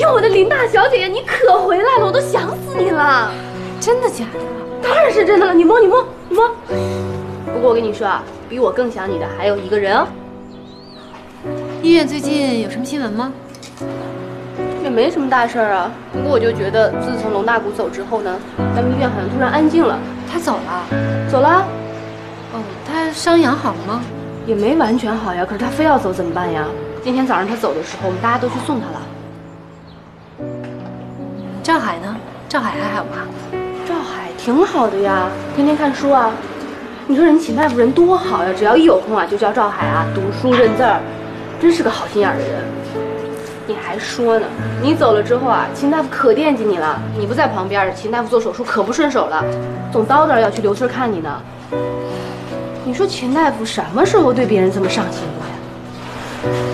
呦，我的林大小姐，你可回来了，我都想死你了。 真的假的？ 当然是真的了，你摸。不过我跟你说啊，比我更想你的还有一个人哦。 医院最近有什么新闻吗？ 也没什么大事儿啊。不过我就觉得，自从龙大谷走之后呢，咱们医院好像突然安静了。 他走了？ 走了。 哦，他伤养好了吗？ 也没完全好呀，可是他非要走怎么办呀？今天早上他走的时候，我们大家都去送他了。 赵海呢？赵海还好吧？ 赵海挺好的呀，天天看书啊。你说人秦大夫人多好呀，只要一有空啊，就叫赵海啊读书认字儿，真是个好心眼的人。你还说呢，你走了之后啊，秦大夫可惦记你了。你不在旁边，秦大夫做手术可不顺手了，总叨叨要去刘村看你呢。你说秦大夫什么时候对别人这么上心过呀？